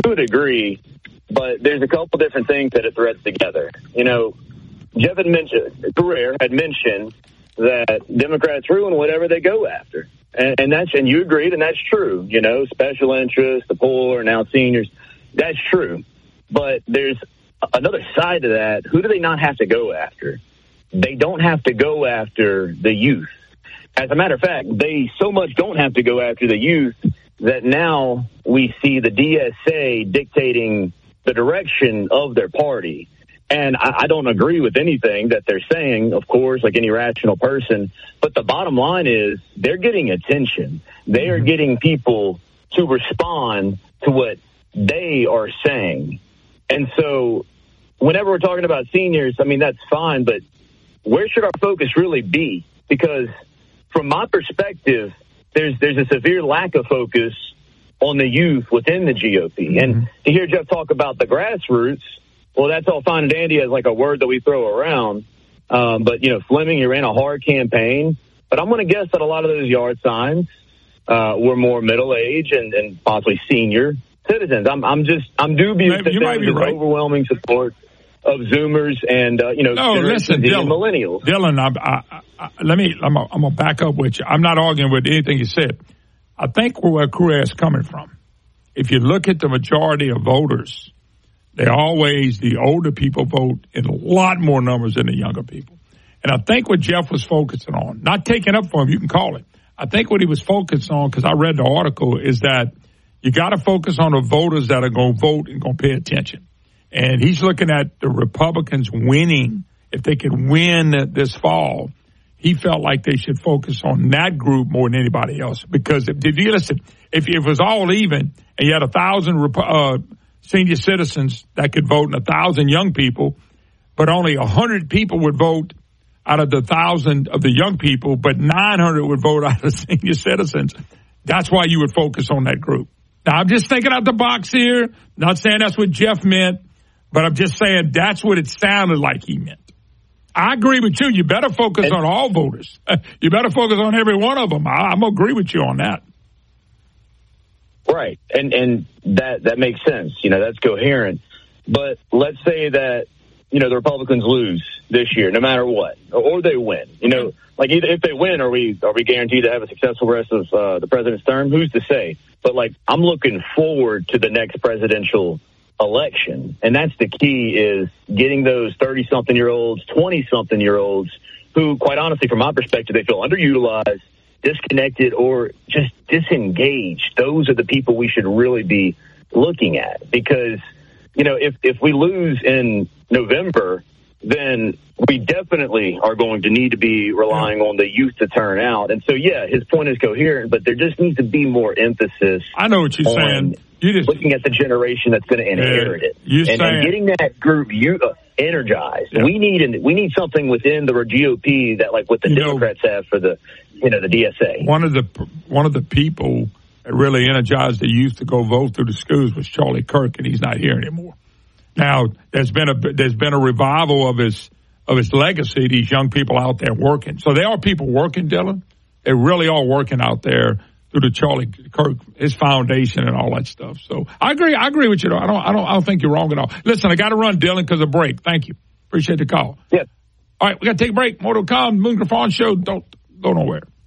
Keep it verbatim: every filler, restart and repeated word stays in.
to a degree, but there's a couple different things that it threads together. You know, Jeff had mentioned, Carrere had mentioned that Democrats ruin whatever they go after. And, and that's, and you agreed, and that's true. You know, special interests, the poor, now seniors, that's true. But there's another side to that. Who do they not have to go after? They don't have to go after the youth. As a matter of fact, they so much don't have to go after the youth that now we see the D S A dictating the direction of their party. And I, I don't agree with anything that they're saying, of course, like any rational person. But the bottom line is they're getting attention. They are getting people to respond to what they are saying. And so whenever we're talking about seniors, I mean, that's fine. But where should our focus really be? Because from my perspective, there's there's a severe lack of focus on the youth within the G O P. Mm-hmm. And to hear Jeff talk about the grassroots, well, that's all fine and dandy as like a word that we throw around. Um, but, you know, Fleming, he ran a hard campaign. But I'm going to guess that a lot of those yard signs uh, were more middle-aged and, and possibly senior citizens. I'm I'm just, I'm dubious Maybe, that there's right. overwhelming support of Zoomers and, uh, you know, no, listen, Dylan, millennials. Dylan, I, I, I, let me, I'm going to back up with you. I'm not arguing with anything you said. I think where Carrere is coming from, if you look at the majority of voters, they always, the older people vote in a lot more numbers than the younger people. And I think what Jeff was focusing on, not taking up for him, you can call it. I think what he was focused on, because I read the article, is that you got to focus on the voters that are going to vote and going to pay attention. And he's looking at the Republicans winning. If they could win this fall, he felt like they should focus on that group more than anybody else. Because if, if you listen, if, if it was all even and you had a thousand uh, senior citizens that could vote and a thousand young people, but only a hundred people would vote out of the thousand of the young people, but nine hundred would vote out of the senior citizens, that's why you would focus on that group. Now, I'm just thinking out the box here. Not saying that's what Jeff meant. But I'm just saying that's what it sounded like he meant. I agree with you. You better focus and, on all voters. You better focus on every one of them. I, I'm agree with you on that. Right. And and that, that makes sense. You know, that's coherent. But let's say that, you know, the Republicans lose this year, no matter what, or, or they win. You know, like either if they win, are we are we guaranteed to have a successful rest of uh, the president's term? Who's to say? But, like, I'm looking forward to the next presidential election. And that's the key, is getting those thirty-something-year-olds, twenty-something-year-olds who, quite honestly, from my perspective, they feel underutilized, disconnected, or just disengaged. Those are the people we should really be looking at. Because, you know, if, if we lose in November, then we definitely are going to need to be relying on the youth to turn out. And so, yeah, his point is coherent, but there just needs to be more emphasis. I know what you're saying. You just looking at the generation that's going to inherit yeah, it, you and, and getting that group you, uh, energized. Yeah. We need an, we need something within the G O P that, like what the you Democrats know, have for the you know the D S A. One of the one of the people that really energized the youth to go vote through the schools was Charlie Kirk, and he's not here anymore. Now there's been a there's been a revival of his of his legacy. These young people out there working, so there are people working, Dylan. They really are working out there through the Charlie Kirk, his foundation and all that stuff. So I agree. I agree with you. Though. I don't. I don't. I don't think you're wrong at all. Listen, I got to run, Dylan, because of break. Thank you. Appreciate the call. Yeah. All right, we got to take a break. More to come. Moon Griffon Show. Don't go nowhere.